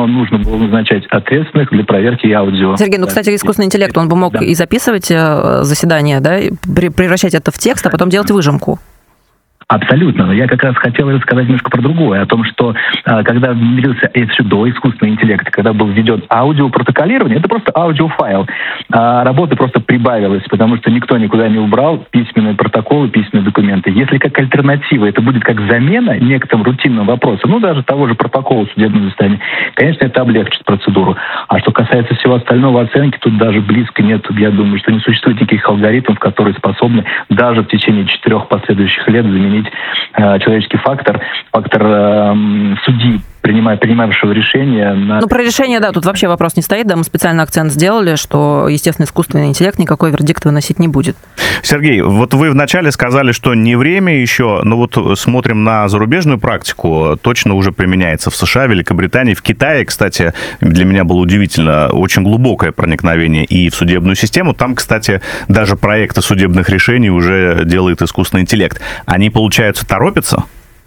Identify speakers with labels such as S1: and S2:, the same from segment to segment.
S1: но нужно было назначать ответственных для проверки и аудио.
S2: Сергей, кстати, искусственный интеллект, он бы мог и записывать заседание, да, и превращать это в текст, а потом делать выжимку.
S1: Абсолютно. Но я как раз хотел рассказать немножко про другое. О том, что когда внедрился еще до искусственного интеллекта, когда был введен аудиопротоколирование, это просто аудиофайл. Работы просто прибавилось, потому что никто никуда не убрал письменные протоколы, письменные документы. Если как альтернатива это будет как замена некоторым рутинным вопросам, даже того же протокола судебного заседания, конечно, это облегчит процедуру. А что касается всего остального оценки, тут даже близко нет. Я думаю, что не существует никаких алгоритмов, которые способны даже в течение 4 последующих лет заменить человеческий фактор судьи, принимавшего решение.
S2: Про решение, да, тут вообще вопрос не стоит, да, мы специально акцент сделали, что, естественно, искусственный интеллект никакой вердикт выносить не будет.
S3: Сергей, вот вы вначале сказали, что не время еще, но вот смотрим на зарубежную практику, точно уже применяется в США, Великобритании, в Китае, кстати, для меня было удивительно, очень глубокое проникновение и в судебную систему. Там, кстати, даже проекты судебных решений уже делает искусственный интеллект. Они, получается, торопятся?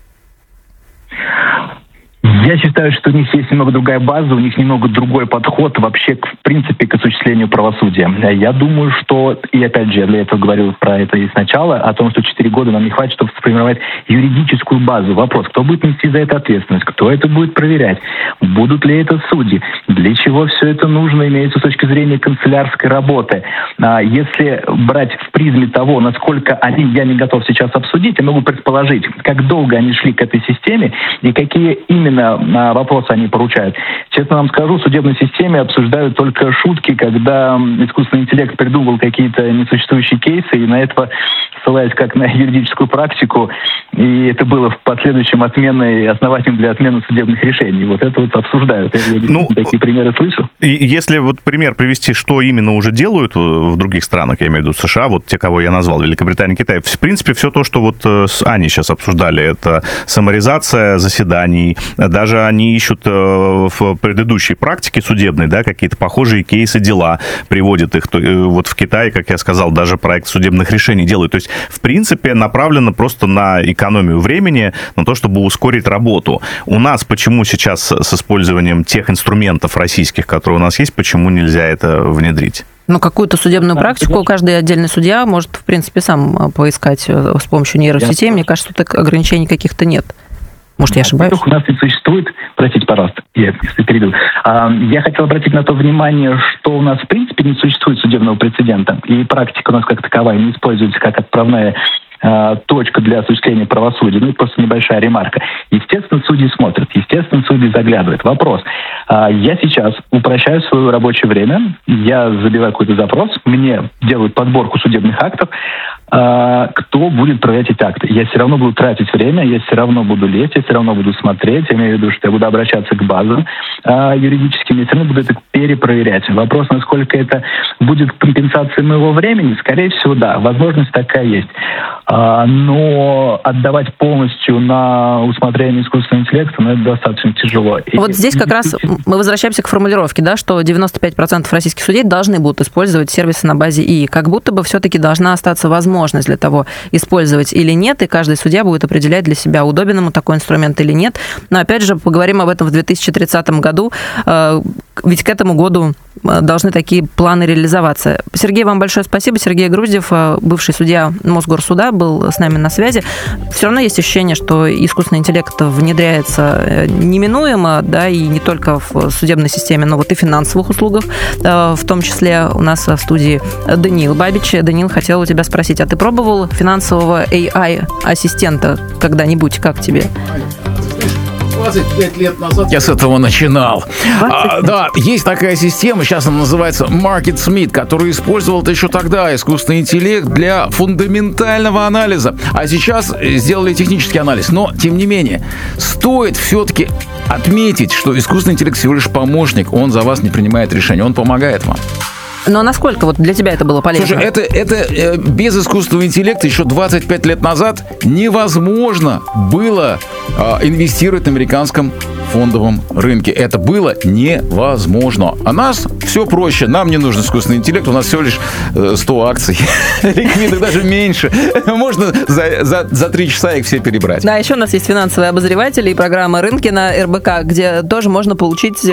S1: Я считаю, что у них есть немного другая база, у них немного другой подход вообще, в принципе, к осуществлению правосудия. Я думаю, что, и опять же, я для этого говорил про это и сначала, о том, что 4 года нам не хватит, чтобы сформировать юридическую базу. Вопрос, кто будет нести за это ответственность, кто это будет проверять, будут ли это судьи, для чего все это нужно, имеется с точки зрения канцелярской работы. Если брать в призме того, насколько я не готов сейчас обсудить, я могу предположить, как долго они шли к этой системе и какие именно вопросы они поручают. Честно вам скажу, в судебной системе обсуждают только шутки, когда искусственный интеллект придумал какие-то несуществующие кейсы, и на это, ссылаясь как на юридическую практику, и это было в последующем основанием для отмены судебных решений. Вот это вот обсуждают. Я такие примеры слышу.
S3: Если вот пример привести, что именно уже делают в других странах, я имею в виду США, вот те, кого я назвал, Великобритания, Китай, в принципе, все то, что вот с Аней сейчас обсуждали, это саморизация заседаний, даже они ищут в предыдущей практике судебной, да, какие-то похожие кейсы, дела, приводят их. Вот в Китае, как я сказал, даже проект судебных решений делают. То есть, в принципе, направлено просто на экономию времени, на то, чтобы ускорить работу. У нас почему сейчас с использованием тех инструментов российских, которые у нас есть, почему нельзя это внедрить?
S2: Какую-то судебную практику каждый отдельный судья может, в принципе, сам поискать с помощью нейросетей. Мне кажется, тут ограничений каких-то нет. Может, я ошибаюсь?
S1: У нас не существует, простите, пожалуйста, я перейду. Я хотел обратить на то внимание, что у нас, в принципе, не существует судебного прецедента, и практика у нас как таковая не используется как отправная точка для осуществления правосудия. Это просто небольшая ремарка. Естественно, судьи смотрят, естественно, судьи заглядывают. Вопрос. Я сейчас упрощаю свое рабочее время, я забиваю какой-то запрос, мне делают подборку судебных актов, кто будет проверять эти акты. Я все равно буду тратить время, я все равно буду лезть, я все равно буду смотреть, я имею в виду, что я буду обращаться к базам юридическим, я все равно буду это перепроверять. Вопрос, насколько это будет компенсацией моего времени, скорее всего, да, возможность такая есть. Но отдавать полностью на усмотрение искусственного интеллекта, это достаточно тяжело.
S2: Вот здесь как раз мы возвращаемся к формулировке, да, что 95% российских судей должны будут использовать сервисы на базе ИИ. Как будто бы все-таки должна остаться возможность для того, использовать или нет, и каждый судья будет определять для себя, удобен ему такой инструмент или нет. Но опять же, поговорим об этом в 2030 году, ведь к этому году должны такие планы реализоваться. Сергей, вам большое спасибо. Сергей Груздев, бывший судья Мосгорсуда, был с нами на связи. Все равно есть ощущение, что искусственный интеллект внедряется неминуемо, да, и не только в судебной системе, но вот и в финансовых услугах. В том числе у нас в студии Даниил Бабич. Даниил, хотел у тебя спросить, а ты пробовал финансового AI-ассистента когда-нибудь? Как тебе?
S4: 25 лет назад я с этого начинал. Да, есть такая система, сейчас она называется MarketSmith, которую использовал еще тогда искусственный интеллект для фундаментального анализа. А сейчас сделали технический анализ. Но, тем не менее, стоит все-таки отметить, что искусственный интеллект всего лишь помощник, он за вас не принимает решения, он помогает вам.
S2: Но насколько вот для тебя это было полезно?
S4: Слушай, это без искусственного интеллекта еще 25 лет назад невозможно было инвестировать на американском фондовом рынке. Это было невозможно. А нас все проще. Нам не нужен искусственный интеллект. У нас всего лишь 100 акций. Ликвидных даже меньше. Можно за 3 часа их все перебрать.
S2: Да, еще у нас есть финансовые обозреватели и программа «Рынки» на РБК, где тоже можно получить